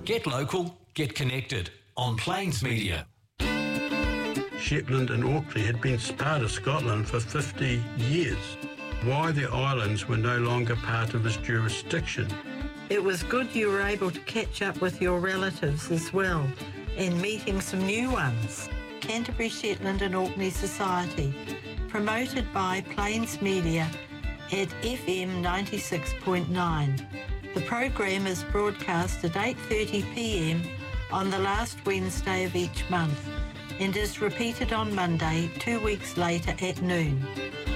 Get local, get connected on Plains Media. Shetland and Orkney had been part of Scotland for 50 years. Why the islands were no longer part of his jurisdiction. It was good you were able to catch up with your relatives as well, and meeting some new ones. Canterbury, Shetland and Orkney Society, promoted by Plains Media at FM 96.9. The program is broadcast at 8:30 p.m. on the last Wednesday of each month and is repeated on Monday 2 weeks later at noon.